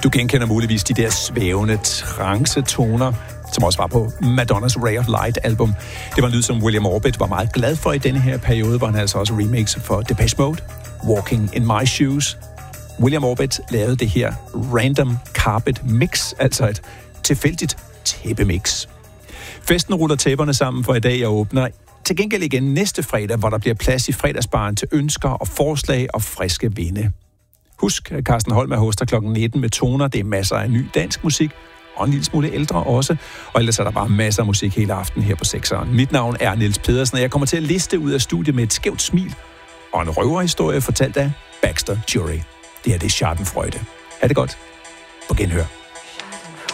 Du genkender muligvis de der svævende trance-toner, som også var på Madonnas Ray of Light-album. Det var en lyd, som William Orbit var meget glad for i denne her periode, hvor han altså også remixede for Depeche Mode, Walking in My Shoes. William Orbit lavede det her Random Carpet Mix, altså et tilfældigt tæppemix. Festen ruller tæpperne sammen for i dag og åbner til gengæld igen næste fredag, hvor der bliver plads i fredagsbaren til ønsker og forslag og friske vinde. Husk, at Carsten Holm er hoster kl. 19 med toner. Det er masser af ny dansk musik, og en lille smule ældre også. Og ellers er der bare masser af musik hele aften her på 6'eren. Mit navn er Niels Pedersen, og jeg kommer til at liste ud af studiet med et skævt smil og en røverhistorie fortalt af Baxter Jury. Det her, det er Schadenfreude. Ha' det godt. På genhør.